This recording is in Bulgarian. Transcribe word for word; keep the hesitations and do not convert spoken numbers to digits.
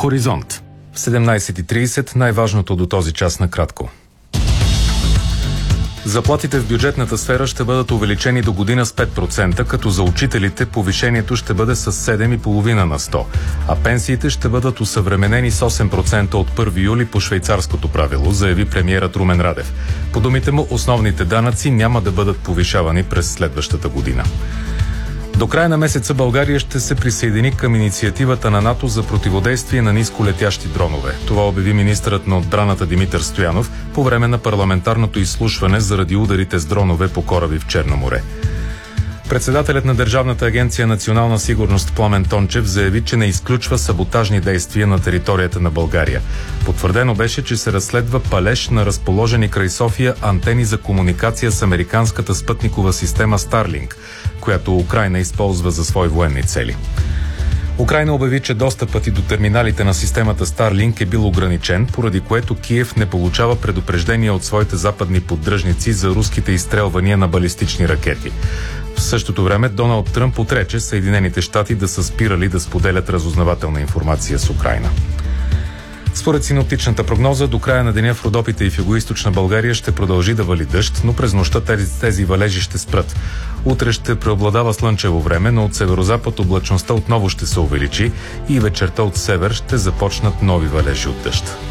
Хоризонт. В седемнайсет и трийсет най-важното до този час накратко. Заплатите в бюджетната сфера ще бъдат увеличени до година с пет процента, като за учителите повишението ще бъде с седем цяло и пет на сто, а пенсиите ще бъдат осъвременени с осем процента от първи юли по швейцарското правило, заяви премиерът Румен Радев. По думите му, основните данъци няма да бъдат повишавани през следващата година. До края на месеца България ще се присъедини към инициативата на НАТО за противодействие на нисколетящи дронове. Това обяви министърът на отбраната Димитър Стоянов по време на парламентарното изслушване заради ударите с дронове по кораби в Черно море. Председателят на Държавната агенция Национална сигурност Пламен Тончев заяви, че не изключва саботажни действия на територията на България. Потвърдено беше, че се разследва палеж на разположени край София антени за комуникация с американската спътникова система Starlink, която Украйна използва за свои военни цели. Украйна обяви, че достъпът и до терминалите на системата Starlink е бил ограничен, поради което Киев не получава предупреждения от своите западни поддръжници за руските изстрелвания на балистични ракети. В същото време Доналд Тръмп отрече Съединените щати да са спирали да споделят разузнавателна информация с Украйна. Според синоптичната прогноза, до края на деня в Родопите и в югоизточна България ще продължи да вали дъжд, но през нощта тези, тези валежи ще спрат. Утре ще преобладава слънчево време, но от северозапад облачността отново ще се увеличи и вечерта от север ще започнат нови валежи от дъжд.